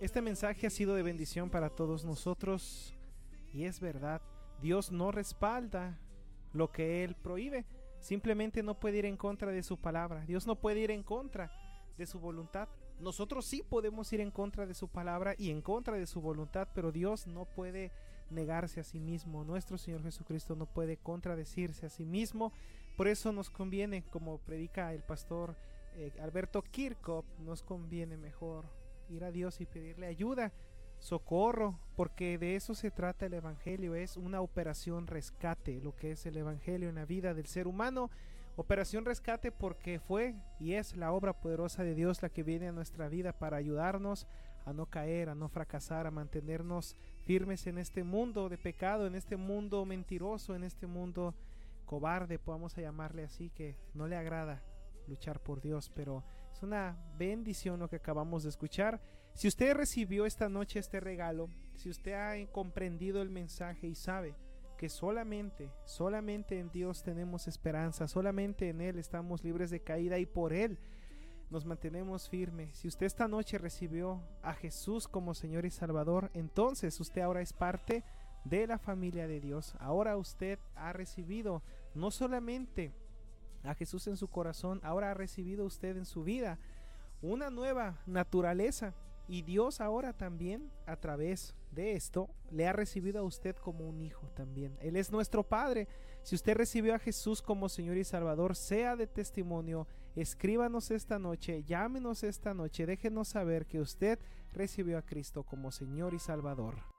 Este mensaje ha sido de bendición para todos nosotros y es verdad, Dios no respalda lo que Él prohíbe, simplemente no puede ir en contra de su palabra. Dios no puede ir en contra de su voluntad. Nosotros sí podemos ir en contra de su palabra y en contra de su voluntad, pero Dios no puede negarse a sí mismo. Nuestro Señor Jesucristo no puede contradecirse a sí mismo. Por eso nos conviene, como predica el pastor Alberto Kirchhoff, nos conviene mejor ir a Dios y pedirle ayuda, socorro, porque de eso se trata el Evangelio. Es una operación rescate, lo que es el Evangelio en la vida del ser humano. Operación rescate porque fue y es la obra poderosa de Dios la que viene a nuestra vida para ayudarnos a no caer, a no fracasar, a mantenernos firmes en este mundo de pecado, en este mundo mentiroso, en este mundo cobarde, podamos llamarle así, que no le agrada luchar por Dios. Pero es una bendición lo que acabamos de escuchar. Si usted recibió esta noche este regalo, si usted ha comprendido el mensaje y sabe que solamente en Dios tenemos esperanza, solamente en Él estamos libres de caída y por Él nos mantenemos firmes. Si usted esta noche recibió a Jesús como Señor y Salvador, entonces usted ahora es parte de la familia de Dios. Ahora usted ha recibido no solamente a Jesús en su corazón, ahora ha recibido usted en su vida una nueva naturaleza. Y Dios ahora también, a través de esto, le ha recibido a usted como un hijo también. Él es nuestro Padre. Si usted recibió a Jesús como Señor y Salvador, sea de testimonio, escríbanos esta noche, llámenos esta noche, déjenos saber que usted recibió a Cristo como Señor y Salvador.